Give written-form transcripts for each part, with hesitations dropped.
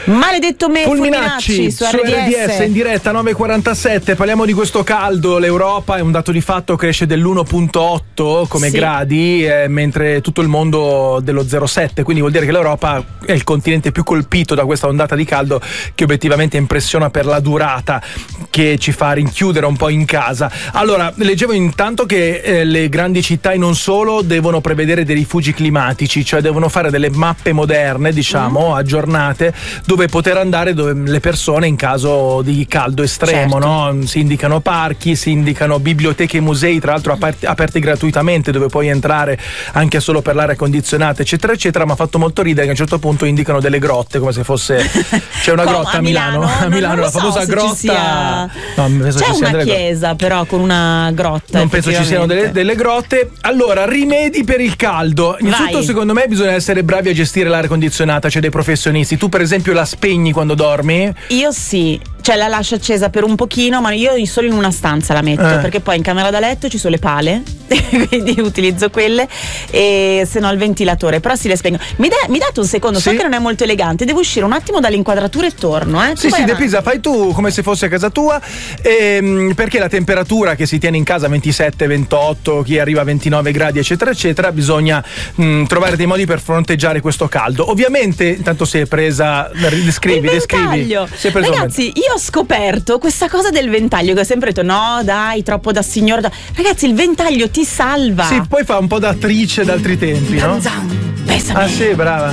Maledetto me, Fulminacci su RDS in diretta 9:47. Parliamo di questo caldo. L'Europa, è un dato di fatto, cresce dell'1,8 come gradi, mentre tutto il mondo dello 0,7, quindi vuol dire che l'Europa è il continente più colpito da questa ondata di caldo, che obiettivamente impressiona per la durata, che ci fa rinchiudere un po' in casa. Allora, leggevo intanto che le grandi città e non solo devono prevedere dei rifugi climatici, cioè devono fare delle mappe moderne, diciamo, aggiornate, dove poter andare le persone in caso di caldo estremo, no? Si indicano parchi, si indicano biblioteche e musei, tra l'altro aperti gratuitamente, dove puoi entrare anche solo per l'aria condizionata, eccetera eccetera. Ma ha fatto molto ridere che a un certo punto indicano delle grotte, come se fosse c'è una grotta a Milano, la famosa grotta. No, penso c'è ci sia una chiesa però con una grotta. Non penso ci siano delle grotte. Allora, rimedi per il caldo. Innanzitutto, secondo me bisogna essere bravi a gestire l'aria condizionata, c'è dei professionisti. Tu per esempio la spegni quando dormi? Io sì, cioè la lascio accesa per un pochino, ma io solo in una stanza la metto, perché poi in camera da letto ci sono le pale quindi utilizzo quelle, e se no il ventilatore, però si le spengo. Mi date un secondo, so che non è molto elegante, devo uscire un attimo dall'inquadratura e torno. Sì, Depisa, fai tu come se fosse a casa tua, perché la temperatura che si tiene in casa 27, 28, chi arriva a 29 gradi eccetera eccetera, bisogna trovare dei modi per fronteggiare questo caldo. Ovviamente, intanto si è presa, descrivi. Ragazzi, io ho scoperto questa cosa del ventaglio, che ho sempre detto no dai, troppo da signor. Ragazzi, il ventaglio ti salva. Sì, poi fa un po' da attrice d'altri tempi, no? Besame. Ah sì, brava.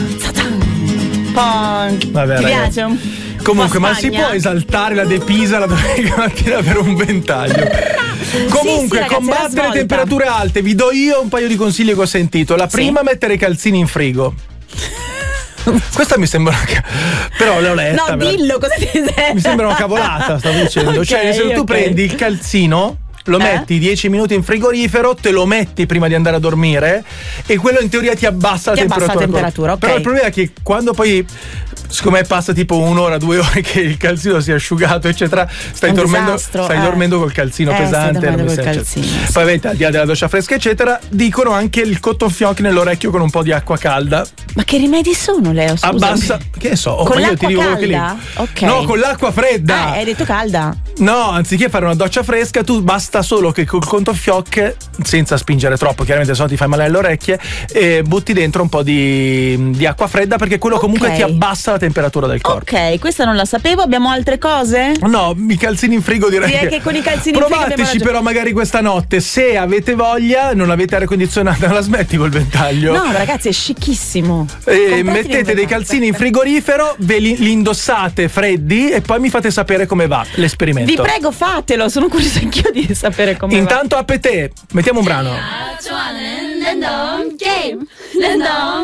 Vabbè, ti ragazzi, piace? Comunque, ma si può esaltare la Depisa la domenica mattina per un ventaglio? Comunque, ragazzi, combattere le temperature alte, vi do io un paio di consigli che ho sentito. La prima, mettere i calzini in frigo. Questa mi sembra però l'ho letta. No, dillo, cosa ti serve? Mi sembra una cavolata, stavo dicendo. Cioè, se tu prendi il calzino, lo metti 10 minuti in frigorifero, te lo metti prima di andare a dormire, e quello in teoria ti abbassa la temperatura. Però il problema è che quando poi, siccome passa tipo 1 ora, 2 ore che il calzino si è asciugato eccetera, stai dormendo col calzino pesante, poi vedi, al di là della doccia fresca eccetera, dicono anche il cotton fioc nell'orecchio con un po' di acqua calda. Ma che rimedi sono, Leo? Scusami. Abbassa, che ne so, con io l'acqua ti dico quello che lì. Okay. No, con l'acqua fredda. Hai detto calda. No, anziché fare una doccia fresca, tu basta solo che col cotton fioc, senza spingere troppo, chiaramente se no ti fai male alle orecchie, butti dentro un po' di acqua fredda, perché quello comunque ti abbassa la temperatura del corpo. Ok, questa non la sapevo. Abbiamo altre cose? No, i calzini in frigo direi che con i calzini in frigo provateci però magari questa notte, se avete voglia, non avete aria condizionata, non la smetti col ventaglio. No, ragazzi, è scicchissimo. Mettete dei calzini in frigorifero, li indossate freddi e poi mi fate sapere come va l'esperimento. Vi prego, fatelo, sono curiosa anch'io di sapere come Intanto va. a te mettiamo un brano.